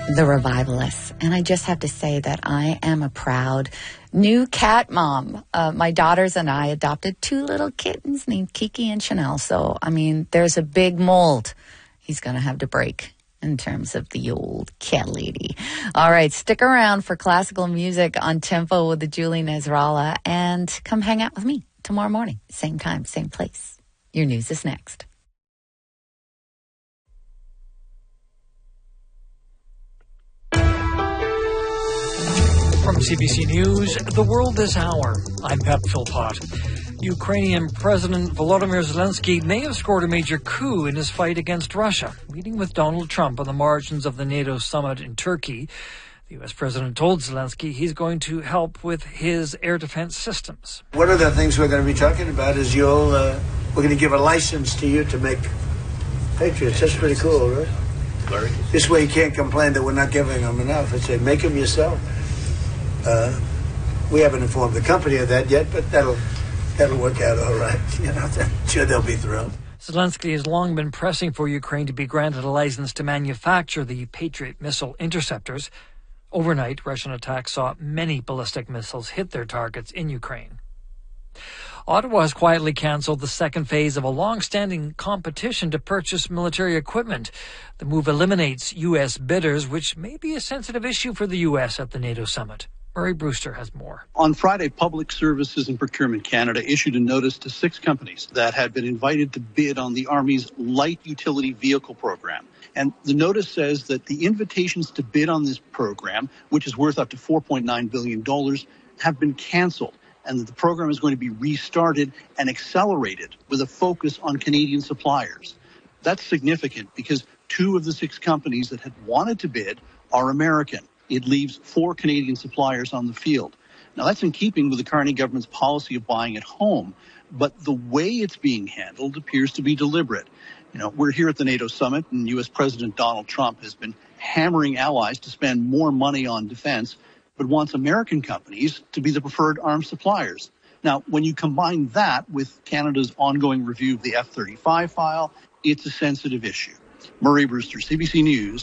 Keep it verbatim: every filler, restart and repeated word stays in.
The Revivalists. And I just have to say that I am a proud new cat mom. Uh, my daughters and I adopted two little kittens named Kiki and Chanel. So, I mean, there's a big mold he's going to have to break in terms of the old cat lady. All right, stick around for classical music on Tempo with the Julie Nasrallah, and come hang out with me tomorrow morning. Same time, same place. Your news is next. From C B C News, The World This Hour, I'm Pep Philpott. Ukrainian President Volodymyr Zelensky may have scored a major coup in his fight against Russia, meeting with Donald Trump on the margins of the NATO summit in Turkey. The U S president told Zelensky he's going to help with his air defense systems. One of the things we're going to be talking about is you'll, uh, we're going to give a license to you to make Patriots. That's pretty cool, right? Larry. This way you can't complain that we're not giving them enough. I say, make them yourself. Uh, we haven't informed the company of that yet, but that'll that'll work out all right. You know, I'm sure they'll be thrilled. Zelensky has long been pressing for Ukraine to be granted a license to manufacture the Patriot missile interceptors. Overnight, Russian attacks saw many ballistic missiles hit their targets in Ukraine. Ottawa has quietly cancelled the second phase of a long-standing competition to purchase military equipment. The move eliminates U S bidders, which may be a sensitive issue for the U S at the NATO summit. Murray Brewster has more. On Friday, Public Services and Procurement Canada issued a notice to six companies that had been invited to bid on the Army's light utility vehicle program. And the notice says that the invitations to bid on this program, which is worth up to four point nine billion dollars, have been canceled, and that the program is going to be restarted and accelerated with a focus on Canadian suppliers. That's significant because two of the six companies that had wanted to bid are American. It leaves four Canadian suppliers on the field. Now, that's in keeping with the Carney government's policy of buying at home, but the way it's being handled appears to be deliberate. You know, we're here at the NATO summit, and U S President Donald Trump has been hammering allies to spend more money on defense, but wants American companies to be the preferred arms suppliers. Now, when you combine that with Canada's ongoing review of the F thirty-five file, it's a sensitive issue. Murray Brewster, C B C News.